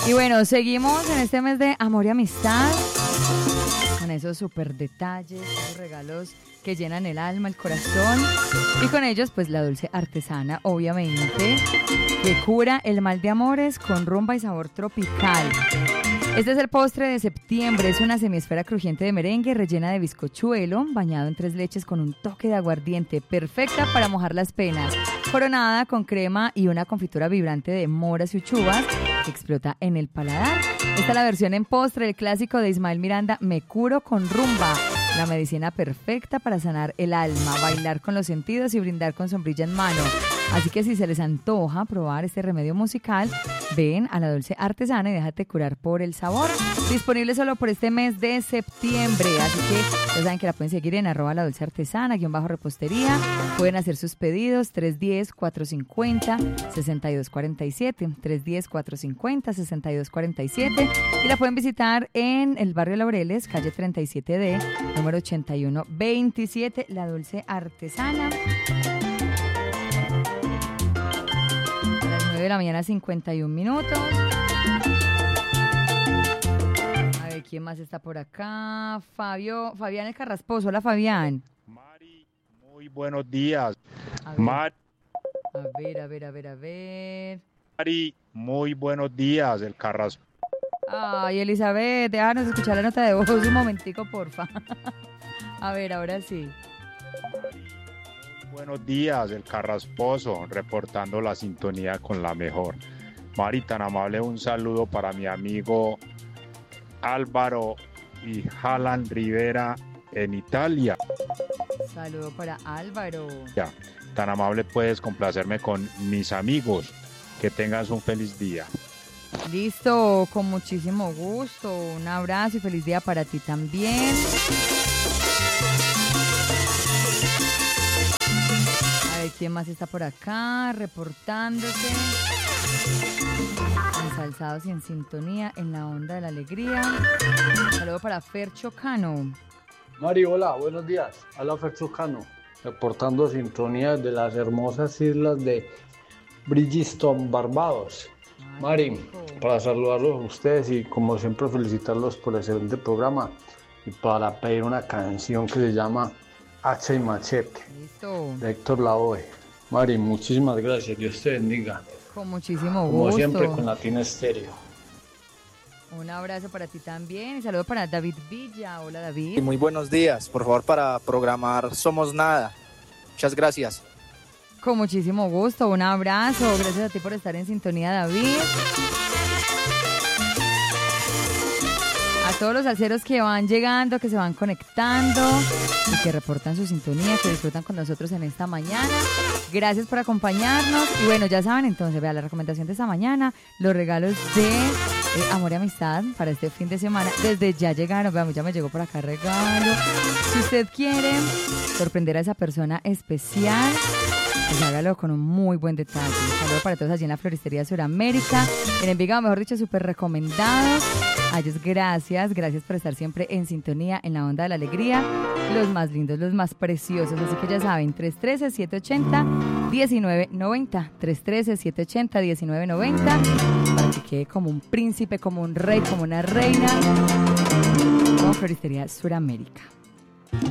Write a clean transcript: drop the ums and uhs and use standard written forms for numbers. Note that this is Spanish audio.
Y bueno, seguimos en este mes de amor y amistad, con esos súper detalles, esos regalos que llenan el alma, el corazón, y con ellos pues la dulce artesana, obviamente, que cura el mal de amores con rumba y sabor tropical. Este es el postre de septiembre, es una semiesfera crujiente de merengue rellena de bizcochuelo, bañado en 3 leches con un toque de aguardiente, perfecta para mojar las penas, coronada con crema y una confitura vibrante de moras y uchuvas que explota en el paladar. Esta es la versión en postre, el clásico de Ismael Miranda, Me curo con rumba, la medicina perfecta para sanar el alma, bailar con los sentidos y brindar con sombrilla en mano. Así que si se les antoja probar este remedio musical, ven a la dulce artesana y déjate curar por el sabor. Disponible solo por este mes de septiembre, así que ya saben que la pueden seguir en @la dulce artesana, _repostería. Pueden hacer sus pedidos 310-450-6247, 310-450-6247, y la pueden visitar en el barrio Laureles, calle 37D, número 8127, La Dulce Artesana. A las 9 de la mañana, 51 minutos. A ver, ¿quién más está por acá? Fabián el Carrasposo. Hola, Fabián. Mari, muy buenos días. A ver, a ver. Mari, muy buenos días, el Carrasposo. Ay, Elizabeth, déjanos escuchar la nota de voz un momentico, porfa. A ver, ahora sí. Buenos días, el Carrasposo, reportando la sintonía con la mejor. Mari, tan amable, un saludo para mi amigo Álvaro y Alan Rivera en Italia. Saludo para Álvaro. Ya, tan amable, puedes complacerme con mis amigos. Que tengas un feliz día. Listo, con muchísimo gusto. Un abrazo y feliz día para ti también. A ver, ¿quién más está por acá reportándose? Ensalzados y en sintonía en la onda de la alegría. Saludo para Fer Chocano. Mari, hola, buenos días. Habla Fer Chocano, reportando sintonía de las hermosas islas de Bridgestone, Barbados. Mari, para saludarlos a ustedes y como siempre felicitarlos por el excelente programa y para pedir una canción que se llama Hacha y Machete. Listo. De Héctor Lavoe. Mari, muchísimas gracias, Dios te bendiga. Con muchísimo gusto. Como siempre con Latina Estéreo. Un abrazo para ti también y saludo para David Villa. Hola, David. Muy buenos días, por favor, para programar Somos Nada. Muchas gracias. Con muchísimo gusto, un abrazo, gracias a ti por estar en sintonía, David. A todos los salseros que van llegando, que se van conectando y que reportan su sintonía, que disfrutan con nosotros en esta mañana. Gracias por acompañarnos. Y bueno, ya saben, entonces, vea la recomendación de esta mañana, los regalos de amor y amistad para este fin de semana. Desde ya llegaron, veamos, ya me llegó por acá regalo. Si usted quiere sorprender a esa persona especial, pues hágalo con un muy buen detalle. Un saludo para todos allí en la Floristería Suramérica, en Envigado, mejor dicho, súper recomendados. A ellos gracias por estar siempre en sintonía en la onda de la alegría. Los más lindos, los más preciosos. Así que ya saben, 313-780-1990. 313-780-1990. Para que quede como un príncipe, como un rey, como una reina. Con Floristería Suramérica.